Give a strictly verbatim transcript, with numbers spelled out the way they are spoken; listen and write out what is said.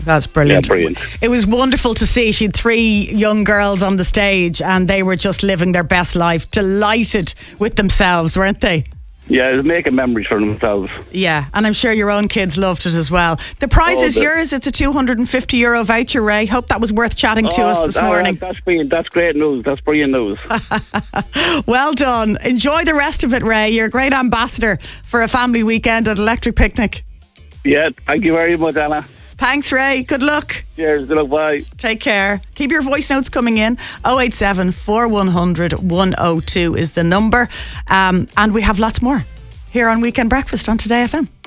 That's brilliant. Yeah, brilliant. It was wonderful to see. She had three young girls on the stage and they were just living their best life, delighted with themselves, weren't they? Yeah, it was making memories for themselves. Yeah, and I'm sure your own kids loved it as well. The prize Oh, is the- yours. It's a two hundred fifty euro voucher, Ray. Hope that was worth chatting to Oh, us this that- morning. That's brilliant. That's great news. That's brilliant news. Well done. Enjoy the rest of it, Ray. You're a great ambassador for a family weekend at Electric Picnic. Yeah, thank you very much, Anna. Thanks, Ray. Good luck. Cheers. Good luck. Bye. Take care. Keep your voice notes coming in. oh eight seven, four one zero zero, one oh two is the number. Um, and we have lots more here on Weekend Breakfast on Today F M.